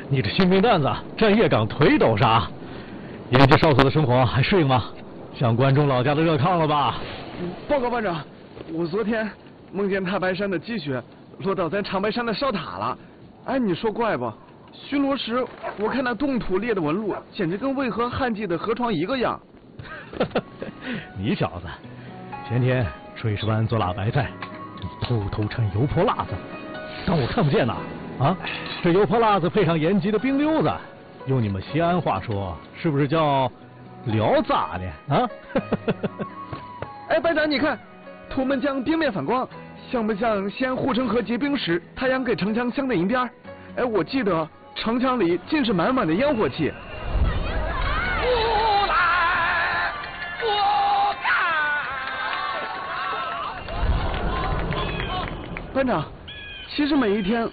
你这新兵蛋子站夜岗腿抖啥？延吉哨所的生活还适应吗？像关中老家的热炕了吧？ 报告班长，我昨天梦见太白山的积雪落到咱长白山的哨塔了。哎，你说怪不？巡逻时我看那冻土裂的纹路，简直跟渭河旱季的河床一个样。 你小子，前天炊事班做腊白菜，你偷偷掺油泼辣子，当我看不见呐？啊，这油泼辣子配上延吉的冰溜子，用你们西安话说，是不是叫聊咋的啊？ 哎，班长，你看，土门江冰面反光，像不像西安护城河结冰时太阳给城墙镶的银边？哎，我记得城墙里尽是满满的烟火气。 不来，不干。 班长，其实每一天